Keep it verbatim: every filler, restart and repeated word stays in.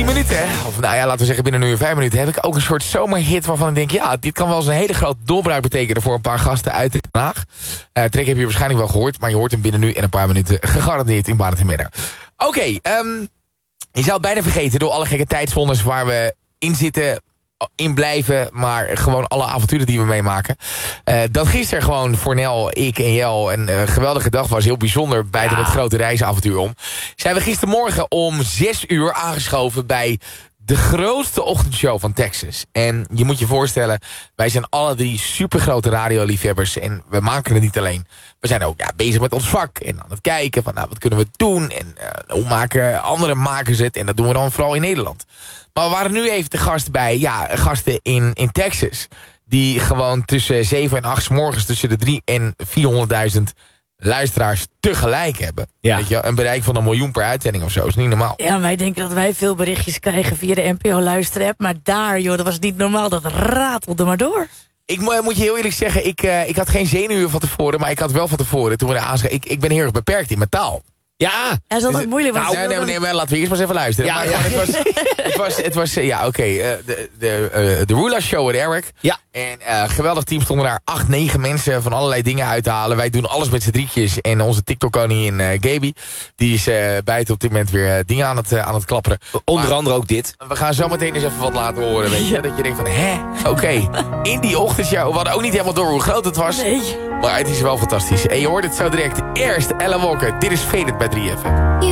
tien minuten, of nou ja, laten we zeggen binnen een uur vijf minuten... heb ik ook een soort zomerhit waarvan ik denk... ja, dit kan wel eens een hele grote doorbraak betekenen... voor een paar gasten uit Den Haag. Uh, Trek heb je waarschijnlijk wel gehoord... maar je hoort hem binnen nu en een paar minuten gegarandeerd in Barend en Middag. Oké, okay, um, je zou het bijna vergeten door alle gekke tijdszones waar we in zitten... in blijven, maar gewoon alle avonturen die we meemaken. Uh, dat gisteren gewoon voor Nel, ik en Jel een uh, geweldige dag was. Heel bijzonder bij ja. het grote reisavontuur om. Zijn we gistermorgen om zes uur aangeschoven bij de grootste ochtendshow van Texas. En je moet je voorstellen, wij zijn alle drie supergrote radioliefhebbers. En we maken het niet alleen. We zijn ook ja, bezig met ons vak. En aan het kijken van nou, wat kunnen we doen. En uh, hoe maken andere makers het. En dat doen we dan vooral in Nederland. Maar we waren nu even de gast bij, ja, gasten in, in Texas. Die gewoon tussen zeven en acht 's morgens tussen de drie en vierhonderdduizend luisteraars tegelijk hebben. Ja. Weet je, een bereik van een miljoen per uitzending of zo. Is niet normaal. Ja, wij denken dat wij veel berichtjes krijgen via de N P O-luisterapp. Maar daar, joh, dat was niet normaal. Dat ratelde maar door. Ik moet je heel eerlijk zeggen, ik, uh, ik had geen zenuwen van tevoren. Maar ik had wel van tevoren, toen we er aanschreven. Ik, ik ben heel erg beperkt in mijn taal. Ja, dat is altijd moeilijk. Nou, nee, nee, nee, nee, laten we eerst maar eens even luisteren. Ja, maar ja. Het was, het was, het was ja, oké. Okay, uh, de de, uh, de Rula Show met Eric. Ja. En uh, geweldig team stonden daar acht, negen mensen van allerlei dingen uit te halen. Wij doen alles met z'n drietjes. En onze TikTok-koningin uh, Gaby, die is uh, buiten op dit moment weer uh, dingen aan het, uh, aan het klapperen. Onder maar, andere ook dit. We gaan zo meteen eens even wat laten horen, weet je. Dat je denkt van, hè, oké. Okay. In die ochtendshow, we hadden ook niet helemaal door hoe groot het was. Nee. Maar het is wel fantastisch. En je hoort het zo direct. Eerst Ella Walker. Dit is Faded bij drie F M.